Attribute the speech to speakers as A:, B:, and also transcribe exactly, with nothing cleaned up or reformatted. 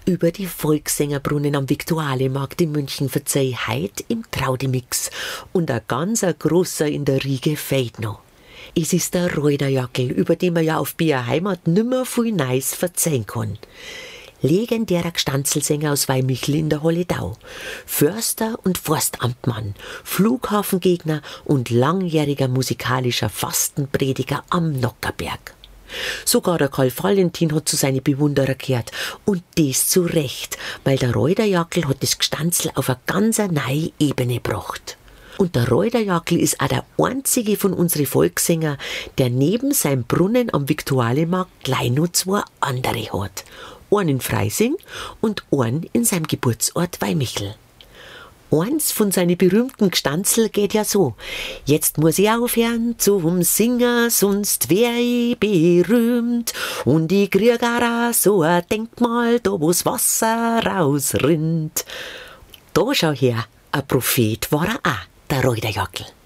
A: Über die Volkssängerbrunnen am Viktualienmarkt in München verzeih heut im Traudemix und ein ganz grosser in der Riege fehlt noch. Es ist der Reuterjackel, über den man ja auf Bier Heimat nimmer viel Neues verzeihen kann. Legendärer Gstanzlsänger aus Weimichl in der Holledau, Förster und Forstamtmann, Flughafengegner und langjähriger musikalischer Fastenprediger am Nockerberg. Sogar der Karl Valentin hat zu seinen Bewunderer gehört. Und das zu Recht, weil der Reuterjackel hat das Gstanzl auf eine ganz neue Ebene gebracht. Und der Reuterjackel ist auch der einzige von unseren Volkssänger, der neben seinem Brunnen am Viktualienmarkt gleich noch zwei andere hat. Einen in Freising und einen in seinem Geburtsort Weimichl. Eins von seinen berühmten Gstanzl geht ja so: Jetzt muss ich aufhören zum Singen, sonst wär ich berühmt. Und ich krieg auch so ein Denkmal, da wo's Wasser rausrinnt. Da schau her, ein Prophet war er auch, der Reuterjackel.